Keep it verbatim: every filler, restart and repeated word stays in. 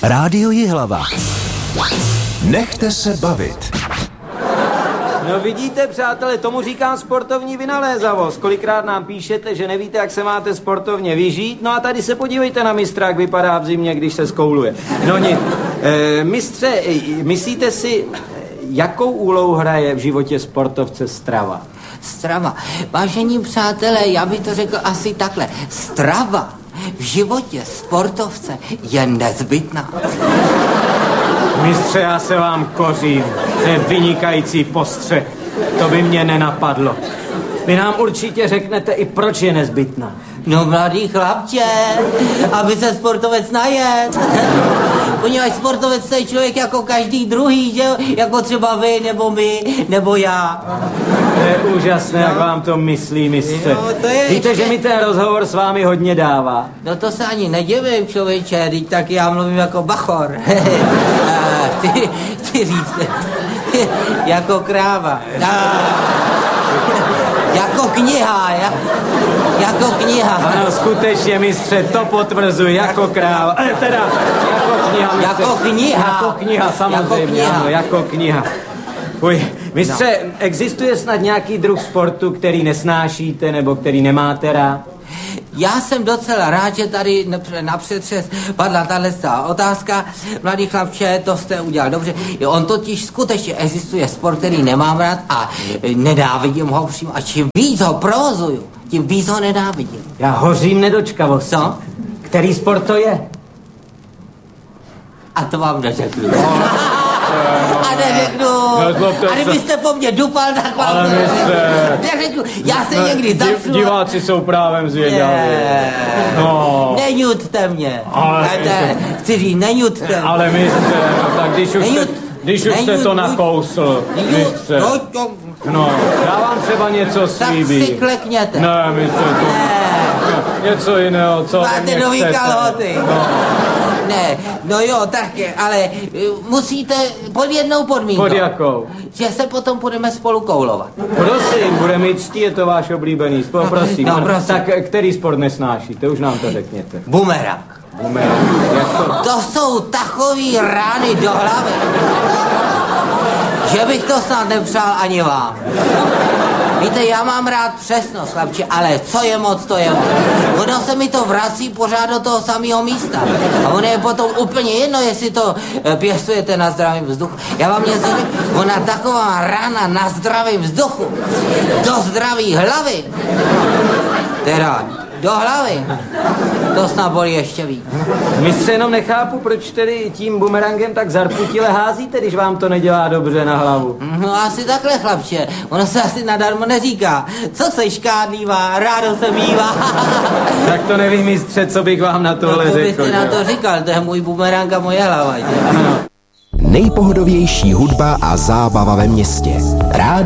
Rádio Jihlava. Nechte se bavit. No vidíte, přátelé, tomu říkám sportovní vynalézavost. Kolikrát nám píšete, že nevíte, jak se máte sportovně vyžít. No a tady se podívejte na mistra, jak vypadá v zimě, když se skouluje. No nic. E, mistře, myslíte si, jakou úlohu hraje v životě sportovce strava? Strava. Vážení přátelé, já bych to řekl asi takhle. Strava v životě sportovce je nezbytná. Mistře, já se vám kořím. To je vynikající postřeh. To by mě nenapadlo. Vy nám určitě řeknete i proč je nezbytná. No, mladý chlapče, aby se sportovec najet. Poněvadž sportovec to je člověk jako každý druhý, že jo? Jako třeba vy, nebo my, nebo já. To je úžasné, no. Jak vám to myslí, mistře. No, to je Víte, ještě... že mi ten rozhovor s vámi hodně dává. No to se ani nedivím, člověče, teď tak já mluvím jako bachor. ty, ty říct, jako kráva. Jako kniha, jak, jako kniha. Ano, skutečně, mistře, to potvrzuji, jako kráva. E, teda, jako kniha, mistře. Jako kniha. Jako kniha, samozřejmě, jako kniha. Ano, jako kniha. Uj, mistře, no. Existuje snad nějaký druh sportu, který nesnášíte, nebo který nemáte rád? Já jsem docela rád, že tady napřetřes padla tahle otázka. Mladý chlapče, to jste udělal dobře. On totiž skutečně existuje sport, který nemám rád a nenávidím ho přímo. A čím víc ho provozuju, tím víc ho nenávidím. Já hořím nedočkavost. Co? Který sport to je? A to vám neřeknu. A neřeknu. A kdybyste po mně dupal, tak vám ale neřeknu. Já se někdy zapřu. Diváci jsou právem zvědaví. No. Neňuďte mě. Ale chci říct, neňuďte mě. Ale mistře, tak když už jste, když už jste to nakousl, mistře. No, já vám třeba něco slíbím. Tak si klekněte. Ne, mistře, to... Něco jiného, co máte nový kalhoty. No. Ne, no jo, tak, ale musíte pod jednou podmínkou. Pod jakou? Že se potom budeme spolu koulovat. Prosím, bude mít ctí, je to váš oblíbený sport, no, prosím. No, prosím. Tak který sport nesnášíte, už nám to řekněte. Bumerang. Bumerang, jak to? To jsou takový rány do hlavy, že bych to snad nepřál ani vám. Víte, já mám rád přesnost, chlapče, ale co je moc, to je moc. Ono se mi to vrací pořád do toho samého místa. A ono je potom úplně jedno, jestli to pěstujete na zdravém vzduchu. Já vám něco řeknu, ona taková rána na zdravém vzduchu, do zdraví hlavy, teda do hlavy, to snad bolí ještě víc. Mistře, jenom nechápu, proč tedy tím bumerangem tak zarputile házíte, když vám to nedělá dobře na hlavu. No asi takhle, chlapče, ono se asi nadarmo neříká. Co se škádlívá, rádo se mívá. Tak to nevím, mistře, co bych vám na tohle no, řekl. No, byste na to říkal, to je můj bumerang a moje hlava. Nejpohodovější hudba a zábava ve městě. Rádio